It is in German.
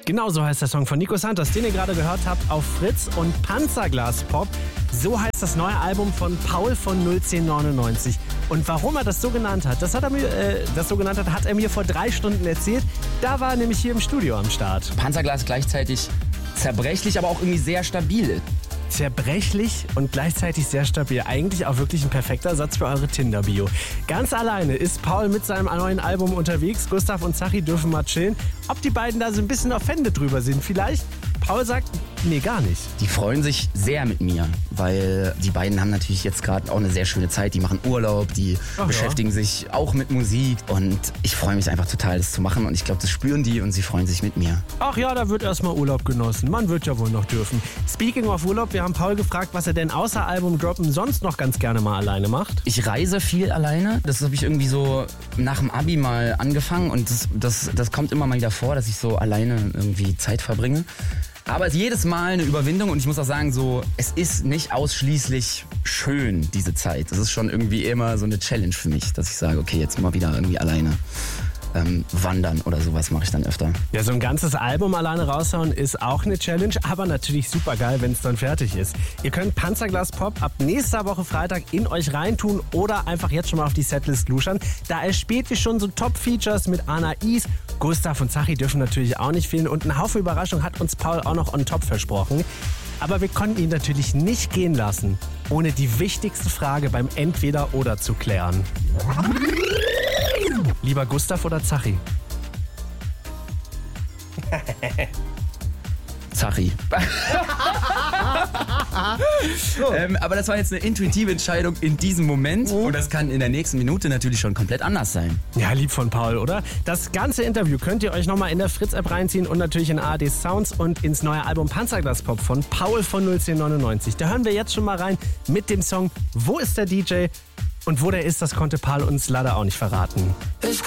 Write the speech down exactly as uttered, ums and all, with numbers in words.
Genau so heißt der Song von Nico Santos, den ihr gerade gehört habt auf Fritz, und Panzerglas Pop. So heißt das neue Album von Paul von null zehn neunundneunzig. Und warum er das so genannt hat, das hat er mir, äh, das so genannt hat, hat er mir vor drei Stunden erzählt. Da war er nämlich hier im Studio am Start. Panzerglas gleichzeitig zerbrechlich, aber auch irgendwie sehr stabil. Zerbrechlich und gleichzeitig sehr stabil. Eigentlich auch wirklich ein perfekter Satz für eure Tinder-Bio. Ganz alleine ist Paul mit seinem neuen Album unterwegs. Gustav und Zachi dürfen mal chillen. Ob die beiden da so ein bisschen offended drüber sind vielleicht? Paul sagt, nee, gar nicht. Die freuen sich sehr mit mir, weil die beiden haben natürlich jetzt gerade auch eine sehr schöne Zeit. Die machen Urlaub, die Ach beschäftigen ja. sich auch mit Musik und ich freue mich einfach total, das zu machen und ich glaube, das spüren die und sie freuen sich mit mir. Ach ja, da wird erstmal Urlaub genossen. Man wird ja wohl noch dürfen. Speaking of Urlaub, wir haben Paul gefragt, was er denn außer Album-Droppen sonst noch ganz gerne mal alleine macht. Ich reise viel alleine. Das habe ich irgendwie so nach dem Abi mal angefangen und das, das, das kommt immer mal wieder vor, dass ich so alleine irgendwie Zeit verbringe. Aber es ist jedes Mal eine Überwindung und ich muss auch sagen, so, es ist nicht ausschließlich schön, diese Zeit. Es ist schon irgendwie immer so eine Challenge für mich, dass ich sage, okay, jetzt mal wieder irgendwie alleine ähm, wandern oder sowas mache ich dann öfter. Ja, so ein ganzes Album alleine raushauen ist auch eine Challenge, aber natürlich super geil, wenn es dann fertig ist. Ihr könnt Panzerglas Pop ab nächster Woche Freitag in euch reintun oder einfach jetzt schon mal auf die Setlist luschern. Da erspielt ihr schon so Top-Features mit Anais. Gustav und Zachi dürfen natürlich auch nicht fehlen und ein Haufen Überraschung hat uns Paul auch noch on top versprochen. Aber wir konnten ihn natürlich nicht gehen lassen, ohne die wichtigste Frage beim Entweder-Oder zu klären. Lieber Gustav oder Zachi? Zachi. ähm, aber das war jetzt eine intuitive Entscheidung in diesem Moment und das kann in der nächsten Minute natürlich schon komplett anders sein. Ja, lieb von Paul, oder? Das ganze Interview könnt ihr euch nochmal in der Fritz-App reinziehen und natürlich in A R D Sounds und ins neue Album Panzerglas Pop von Paul von null zehn neunundneunzig. Da hören wir jetzt schon mal rein mit dem Song Wo ist der D J? Und wo der ist, das konnte Paul uns leider auch nicht verraten. Ich